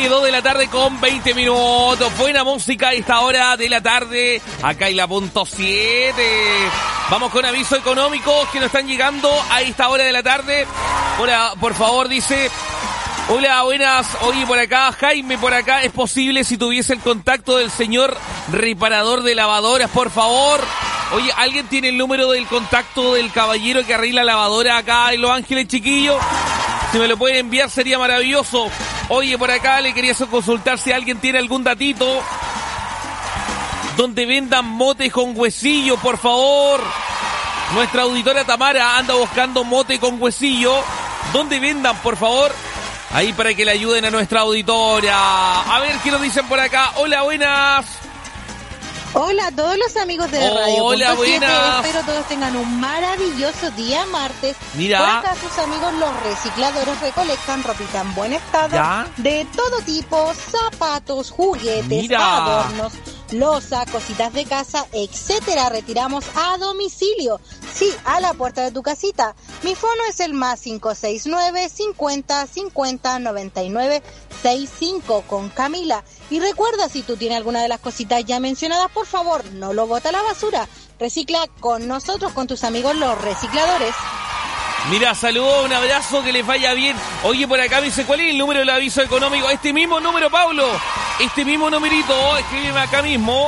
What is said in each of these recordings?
Oye, 2 de la tarde con 20 minutos. Buena música a esta hora de la tarde. Acá en la punto 7. Vamos con avisos económicos que nos están llegando a esta hora de la tarde. Hola, por favor, dice... Hola, buenas. Oye, por acá, Jaime, por acá. ¿Es posible si tuviese el contacto del señor reparador de lavadoras, por favor? Oye, ¿alguien tiene el número del contacto del caballero que arregla lavadora acá en Los Ángeles, chiquillos? Si me lo pueden enviar sería maravilloso. Oye, por acá le quería consultar si alguien tiene algún datito donde vendan motes con huesillo, por favor. Nuestra auditora Tamara anda buscando mote con huesillo. ¿Dónde vendan, por favor? Ahí para que le ayuden a nuestra auditora. A ver, ¿qué nos dicen por acá? Hola, buenas. Hola a todos los amigos de Radio Hola, buenas. Espero todos tengan un maravilloso día martes. Mira. Por acá sus amigos los recicladores recolectan ropita en buen estado. ¿Ya? De todo tipo, zapatos, juguetes, Mira. adornos, loza, cositas de casa, etcétera. Retiramos a domicilio. Sí, a la puerta de tu casita. Mi fono es el más 569 50 50 99 65 con Camila. Y recuerda, si tú tienes alguna de las cositas ya mencionadas, por favor, no lo bota a la basura. Recicla con nosotros, con tus amigos los recicladores. Mira, saludos, un abrazo, que les vaya bien. Oye, por acá me dice, ¿cuál es el número del aviso económico? Este mismo número, Pablo. Este mismo numerito, escríbeme acá mismo.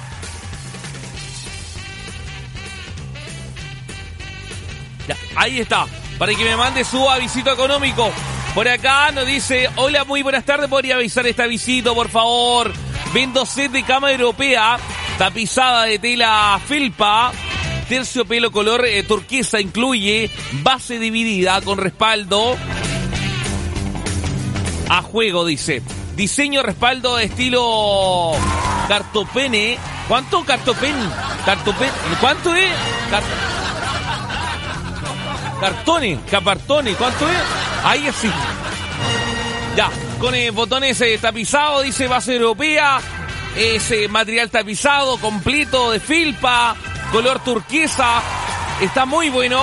Ya, ahí está, para que me mande su avisito económico. Por acá nos dice, hola, muy buenas tardes, ¿podría avisar este avisito, por favor? Vendo set de cama europea, tapizada de tela felpa, terciopelo color turquesa, incluye base dividida con respaldo a juego, dice. Diseño respaldo de estilo cartopene. ¿Cuánto cartopene? ¿Cuánto es? Capartone, ¿cuánto es? Ahí así. Ya, con botones tapizados, dice base europea, ese material tapizado completo de felpa, color turquesa, está muy bueno.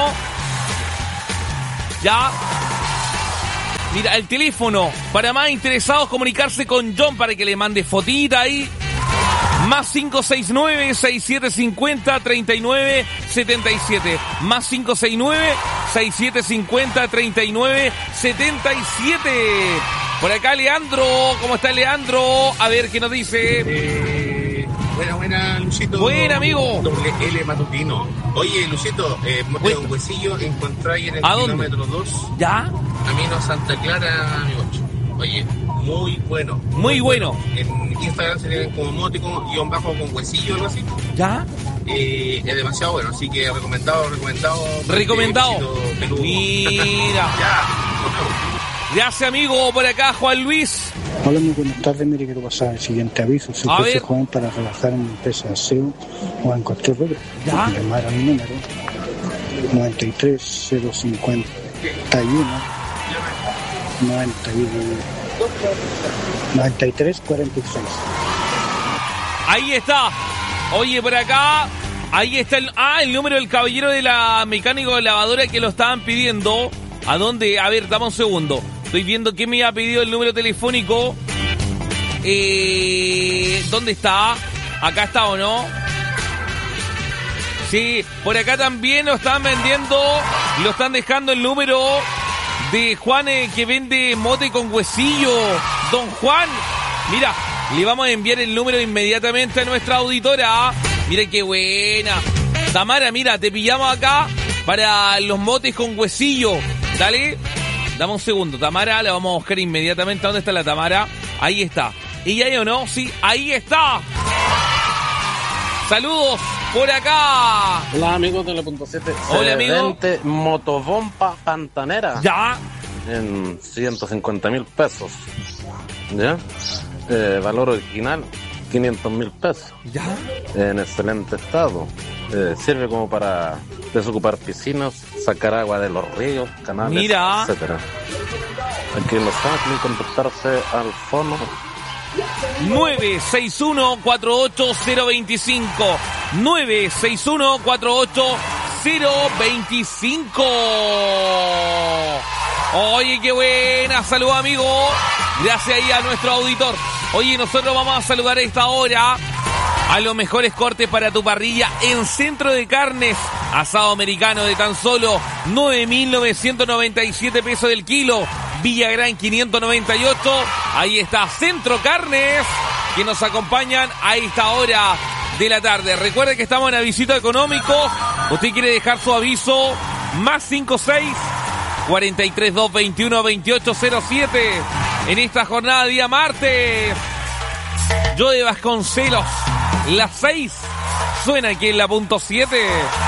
Ya. Mira, el teléfono, para más interesados, comunicarse con John para que le mande fotita ahí. Más 569-6750-3977. Más 569-6750-3977. Por acá Leandro, ¿cómo está Leandro? A ver qué nos dice. Buena, Lucito. Buen amigo. Doble L matutino. Oye, Lucito, mote con huesillo, encontráis en el kilómetro 2. ¿Ya? Camino Santa Clara, mi 8. Oye, muy bueno. Muy bueno. En Instagram se ven como mote-con huesillo, algo así. ¿Ya? Es demasiado bueno, así que recomendado. Mira. Ya. Gracias, amigo. Por acá, Juan Luis. Hola, muy buenas tardes. Mire, quiero pasar el siguiente aviso. Si usted es joven para relajar en empresa de aseo o en cualquier rubro, llamar a mi número 93051 9346. Ahí está. Oye, por acá. Ahí está el número del caballero de la mecánico de lavadora que lo estaban pidiendo. ¿A dónde? A ver, dame un segundo. Estoy viendo quién me ha pedido el número telefónico. ¿Dónde está? Acá está, ¿o no? Sí, por acá también lo están vendiendo. Lo están dejando el número de Juan que vende mote con huesillo. Don Juan, mira, le vamos a enviar el número inmediatamente a nuestra auditora. Mira qué buena. Tamara, mira, te pillamos acá para los motes con huesillo. Dale, dame un segundo. Tamara, la vamos a buscar inmediatamente. ¿Dónde está la Tamara? Ahí está. ¿Y ahí o no? Sí, ahí está. Saludos por acá. Hola, amigos de la punto 7. Hola, amigo. Motobomba pantanera. Ya. En 150,000 pesos. ¿Ya? Valor original, 500,000 pesos. Ya. En excelente estado. Sirve como para desocupar piscinas, sacar agua de los ríos, canales, mira, etcétera. Aquí en Los Ángeles, contactarse al fono 961-48025. 961-48025. Oye, qué buena. Saludos, amigo. Gracias ahí a nuestro auditor. Oye, nosotros vamos a saludar a esta hora a los mejores cortes para tu parrilla en Centro de Carnes. Asado americano de tan solo 9.997 pesos del kilo. Villagrán 598. Ahí está Centro Carnes, que nos acompañan a esta hora de la tarde. Recuerde que estamos en avisito económico. Usted quiere dejar su aviso, más 56 432 21 2807. En esta jornada día martes, Joe Vasconcelos, las 6 suena aquí en la punto 7.